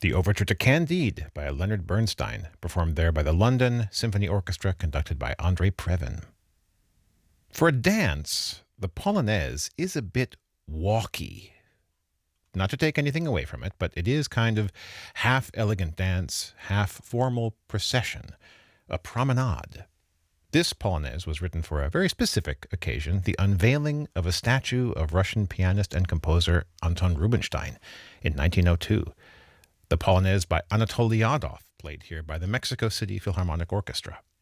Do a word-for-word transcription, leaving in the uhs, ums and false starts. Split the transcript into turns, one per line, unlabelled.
The Overture to Candide by Leonard Bernstein, performed there by the London Symphony Orchestra, conducted by André Previn. For a dance, the Polonaise is a bit walky. Not to take anything away from it, but it is kind of half elegant dance, half formal procession, a promenade. This Polonaise was written for a very specific occasion, the unveiling of a statue of Russian pianist and composer Anton Rubinstein in nineteen oh two. The Polonaise by Anatoly Yadov, played here by the Mexico City Philharmonic Orchestra.